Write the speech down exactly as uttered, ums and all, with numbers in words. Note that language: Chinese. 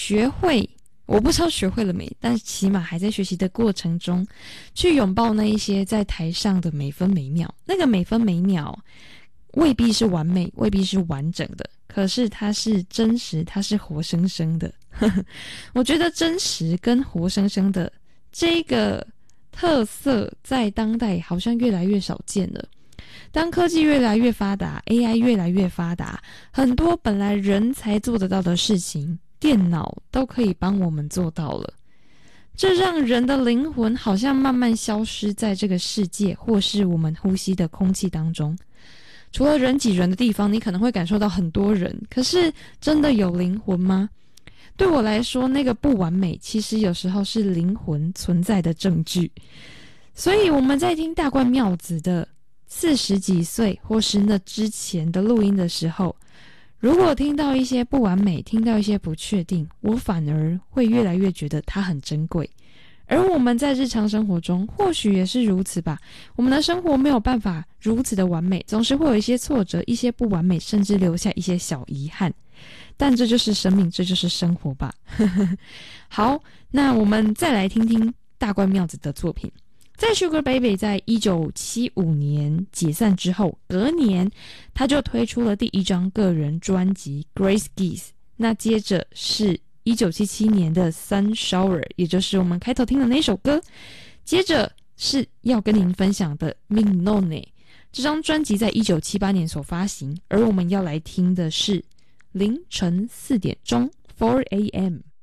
学会，我不知道学会了没，但起码还在学习的过程中，去拥抱那一些在台上的每分每秒。那个每分每秒未必是完美，未必是完整的，可是它是真实，它是活生生的。我觉得真实跟活生生的这个特色在当代好像越来越少见了。当科技越来越发达， A I 越来越发达，很多本来人才做得到的事情，电脑都可以帮我们做到了。这让人的灵魂好像慢慢消失在这个世界，或是我们呼吸的空气当中。除了人挤人的地方，你可能会感受到很多人，可是真的有灵魂吗？对我来说，那个不完美其实有时候是灵魂存在的证据。所以我们在听大冠妙子的四十几岁或是那之前的录音的时候，如果听到一些不完美，听到一些不确定，我反而会越来越觉得它很珍贵。而我们在日常生活中或许也是如此吧，我们的生活没有办法如此的完美，总是会有一些挫折，一些不完美，甚至留下一些小遗憾。但这就是生命，这就是生活吧。好，那我们再来听听大冠妙子的作品。在 Sugar Baby 在一九七五年解散之后，隔年他就推出了第一张个人专辑 Grace Geese， 那接着是一九七七年的 Sun Shower， 也就是我们开头听的那首歌，接着是要跟您分享的 Mignone。 这张专辑在一九七八年所发行，而我们要来听的是凌晨四点钟 four a m